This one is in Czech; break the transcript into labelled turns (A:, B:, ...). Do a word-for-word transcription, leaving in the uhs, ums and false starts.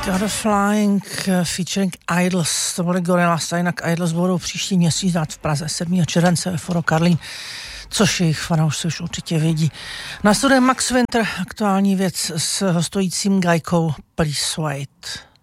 A: God of Flying featuring Idols, to byly Gorillaz, a jinak Idols budou příští měsíc dát v Praze sedmého července ve Foro Karlín, což jejich fanoušci už určitě vědí. Následuje Max Winter, aktuální věc s hostujícím Gajkou Please Wait.